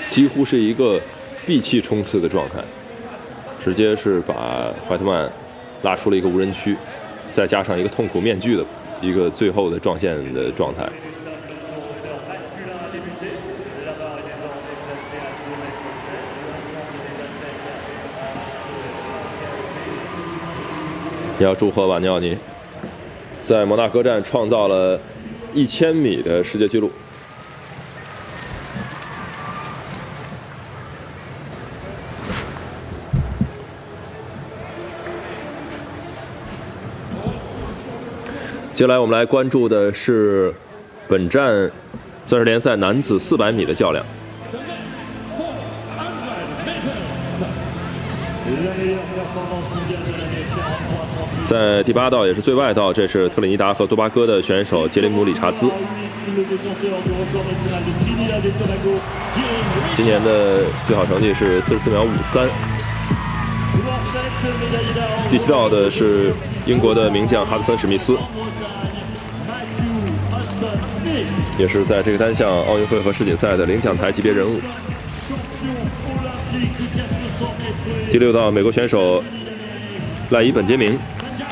几乎是一个闭气冲刺的状态，直接是把怀特曼拉出了一个无人区，再加上一个痛苦面具的一个最后的撞线的状态。也要祝贺瓦尼奥尼在摩纳哥站创造了1000米的世界纪录。接下来我们来关注的是本站钻石联赛男子400米的较量。在第8道也是最外道，这是特立尼达和多巴哥的选手杰林姆·理查兹。今年的最好成绩是44秒53。第7道的是英国的名将哈德森·史密斯，也是在这个单项奥运会和世锦赛的领奖台级别人物。第6道美国选手赖伊·本杰明。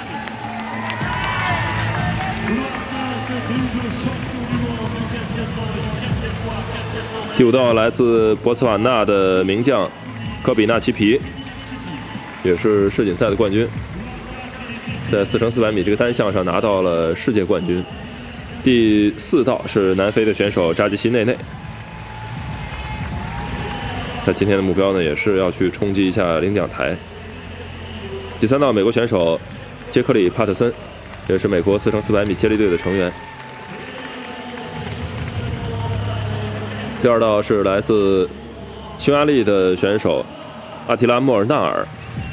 第5道来自博茨瓦纳的名将科比纳奇皮，也是世锦赛的冠军，在4×400米这个单项上拿到了世界冠军。第4道是南非的选手扎吉西内内，他今天的目标呢也是要去冲击一下领奖台。第3道美国选手杰克里·帕特森，也是美国4×400米接力队的成员。第2道是来自匈牙利的选手阿提拉·莫尔纳尔，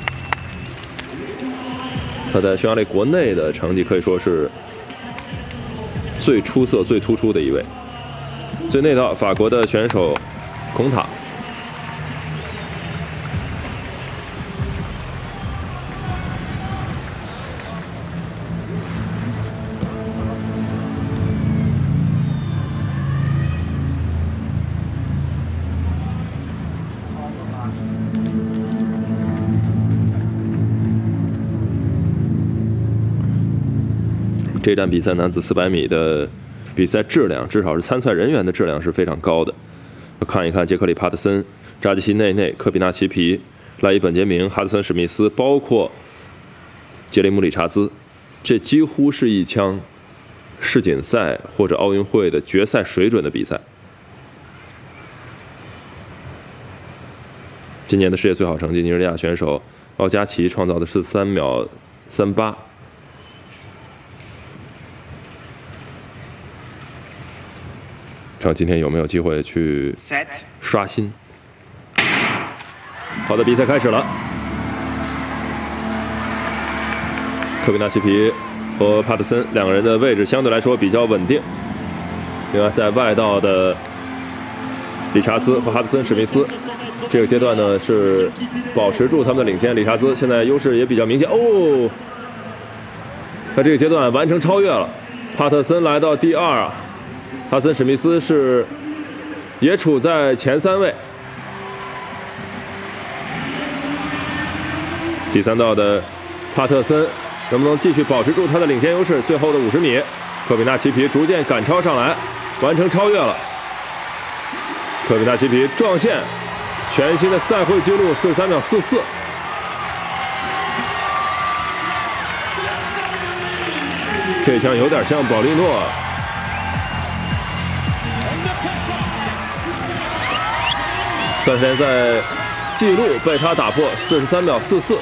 他在匈牙利国内的成绩可以说是最出色、最突出的一位。最内道法国的选手孔塔。这站比赛男子400米的比赛质量，至少是参赛人员的质量是非常高的。看一看杰克里·帕特森、扎吉西内内、科比纳奇皮、赖伊·本杰明、哈德森·史密斯，包括杰林姆·理查兹，这几乎是一枪世锦赛或者奥运会的决赛水准的比赛。今年的世界最好成绩，尼日利亚选手奥加奇创造的是3秒38。看今天有没有机会去刷新。好的，比赛开始了。科比纳奇皮和帕特森两个人的位置相对来说比较稳定。另外，在外道的理查兹和哈德森·史密斯，这个阶段呢是保持住他们的领先。理查兹现在优势也比较明显哦，在这个阶段完成超越了。帕特森来到第2啊。哈森·史密斯是也处在前3位。第3道的帕特森能不能继续保持住他的领先优势？最后的50米，科比纳奇皮逐渐赶超上来，完成超越了。科比纳奇皮撞线，全新的赛会纪录43秒44。这枪有点像保利诺。钻石联赛纪录被他打破，43秒44。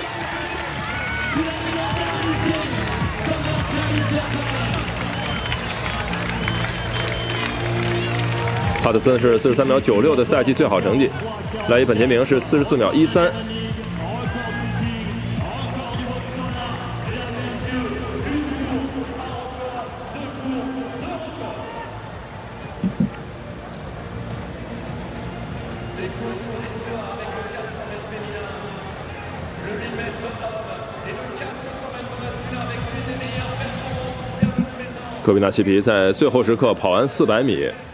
帕特森是43秒96的赛季最好成绩，赖伊·本杰明是44秒13。科比纳奇皮在最后时刻跑完400米，